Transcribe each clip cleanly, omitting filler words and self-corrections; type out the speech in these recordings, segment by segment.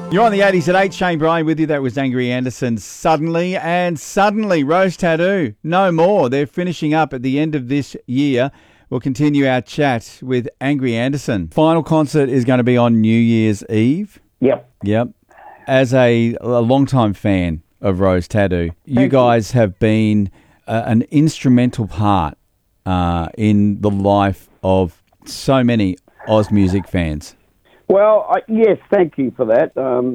You're on the 80s at 8. Shane Bryan with you. That was Angry Anderson. Suddenly Rose Tattoo. No more. They're finishing up at the end of this year. We'll continue our chat with Angry Anderson. Final concert is going to be on New Year's Eve. Yep. As a long-time fan of Rose Tattoo, you guys have been an instrumental part in the life of so many Oz music fans. Well, yes, thank you for that.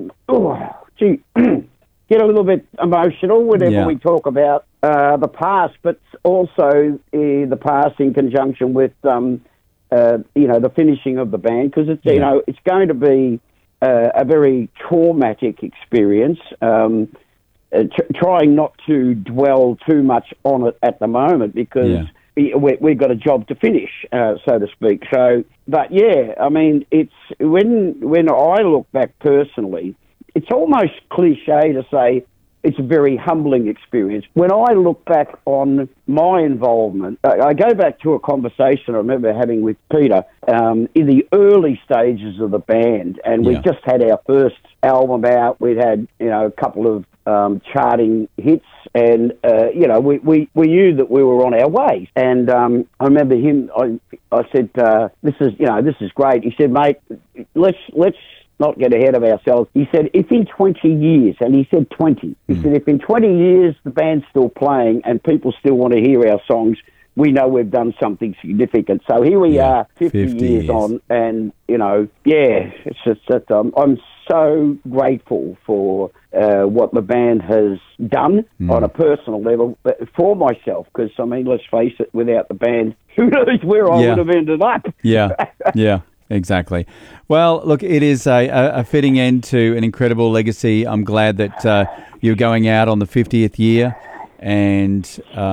Get a little bit emotional whenever we talk about the past, but also the past in conjunction with, the finishing of the band, because it's it's going to be a very traumatic experience. Trying not to dwell too much on it at the moment because we've got a job to finish, so to speak. So, but I mean, it's when I look back personally, it's almost cliche to say it's a very humbling experience. When I look back on my involvement, I go back to a conversation I remember having with Peter in the early stages of the band, and we just had our first album out. We'd had a couple of charting hits, and we knew that we were on our way. And I remember him. I said, "This is great." He said, "Mate, let's not get ahead of ourselves." He said, "If in 20 years," and he said 20, he said, "if in 20 years the band's still playing and people still want to hear our songs, we know we've done something significant." So here we are, 50 years on, and it's just that I'm so grateful for what the band has done on a personal level for myself, because, I mean, let's face it, without the band, who knows where I would have ended up. Yeah, exactly. Well, look, it is a fitting end to an incredible legacy. I'm glad that you're going out on the 50th year, and,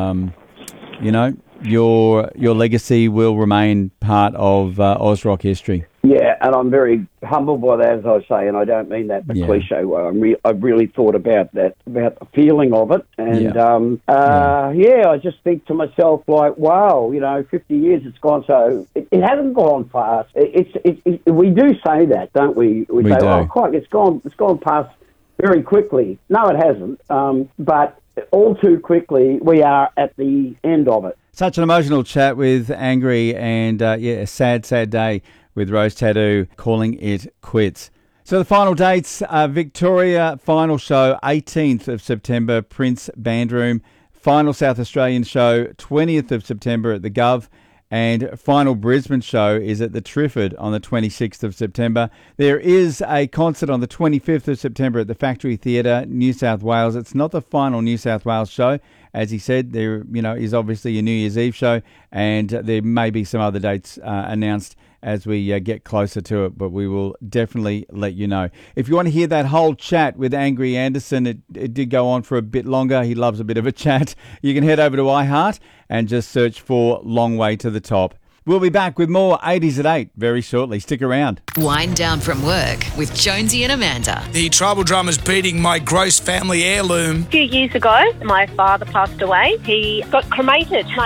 your legacy will remain part of Oz Rock history. Yeah, and I'm very humbled by that, as I say, and I don't mean that in a cliche way. I've really thought about that, about the feeling of it, and I just think to myself, like, wow, 50 years it's gone, so it hasn't gone fast. We do say that, don't we? We say, "Oh, quite, it's gone past very quickly." No, it hasn't, but all too quickly we are at the end of it. Such an emotional chat with Angry, and a sad day with Rose Tattoo calling it quits. So the final dates, Victoria final show 18th of September, Prince Band Room. Final South Australian show 20th of September at the Gov. And final Brisbane show is at the Trifford on the 26th of September. There is a concert on the 25th of September at the Factory Theatre, New South Wales. It's not the final New South Wales show. As he said, there is obviously a New Year's Eve show, and there may be some other dates announced as we get closer to it, but we will definitely let you know. If you want to hear that whole chat with Angry Anderson, it did go on for a bit longer. He loves a bit of a chat. You can head over to iHeart and just search for Long Way to the Top. We'll be back with more 80s at 8 very shortly. Stick around. Wind down from work with Jonesy and Amanda. The tribal drummer's beating my gross family heirloom. A few years ago, my father passed away. He got cremated.